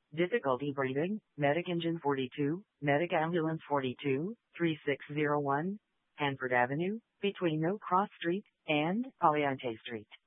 Difficulty breathing, Medic Engine 42, Medic Ambulance 42, 3601, Hanford Avenue, between No Cross Street and Poliante Street.